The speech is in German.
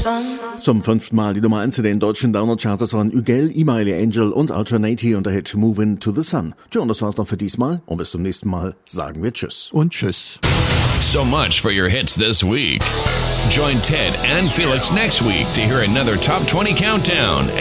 Zum 5. Mal die Nummer 1 in den deutschen Downer-Charts. Das waren Ügel, Email Angel und Alternati und der Hit Movin' to the Sun. Tja, und das war's dann für diesmal. Und bis zum nächsten Mal sagen wir Tschüss. Und Tschüss. So much for your hits this week. Join Ted and Felix next week to hear another Top 20 Countdown